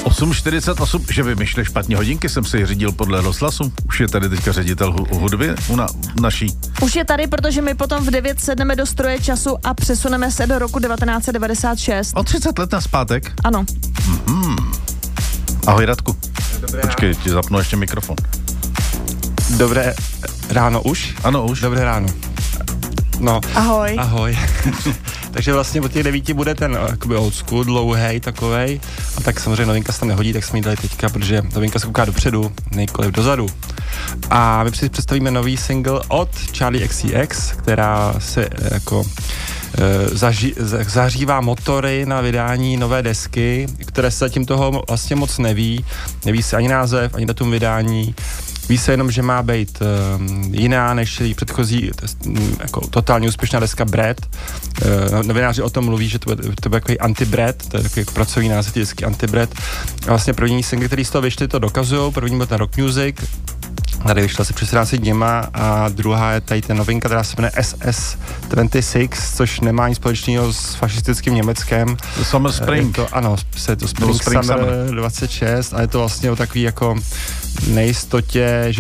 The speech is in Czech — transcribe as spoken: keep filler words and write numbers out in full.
osm čtyřicet osm, že vymýšleš špatně hodinky, jsem si řídil podle rozhlasu. Už je tady teďka ředitel hu- hudby u na, naší. Už je tady, protože my potom v devět sedneme do stroje času a přesuneme se do roku devatenáct set devadesát šest. O třicet let nazpátek? Ano. Mm-hmm. Ahoj, Radku. Dobré Počkej, ti zapnu ještě mikrofon. Dobré ráno už? Ano, už. Dobré ráno. No. Ahoj. Ahoj. Takže vlastně od těch devíti bude ten jakoby old school, dlouhej takovej. A tak samozřejmě novinka se tam nehodí, tak jsme ji dali teďka, protože novinka se kouká dopředu, nejkoliv dozadu. A my si představíme nový single od Charli X C X, která se jako e, zaži, zahřívá motory na vydání nové desky, které se zatím toho vlastně moc neví. Neví se ani název, ani datum vydání. Ví se jenom, že má být um, jiná než její předchozí um, jako totálně úspěšná deska Bread. Uh, novináři o tom mluví, že to bude, to bude takový anti-Bread, to je takový jako pracovní název desky anti-Bread. A vlastně první single, který z toho vyšly, to dokazují. První byl ten Rock Music, tady vyšla se před čtrnácti dněma, a druhá je tady ta novinka, která se jmenuje S S dvacet šest, což nemá nic společného s fašistickým Německem. Summer Spring. Je to, ano, je to Spring, Spring Summer, Summer dvacet šest, a je to vlastně o takový jako nejistotě, že